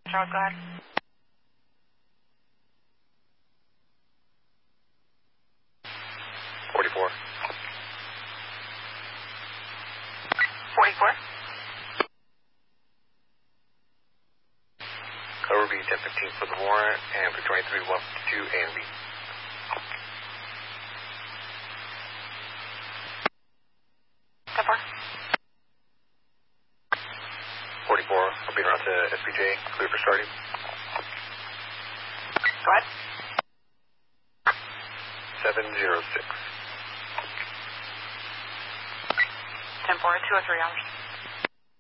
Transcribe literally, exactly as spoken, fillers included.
Charles, go ahead. forty-four. forty-four. Cover B ten fifteen for the warrant, and for twenty-three one fifty-two A and B. ten four. forty-four, I'll be around to S P J, clear for starting. Go ahead. seven zero six. ten four, two oh three hours.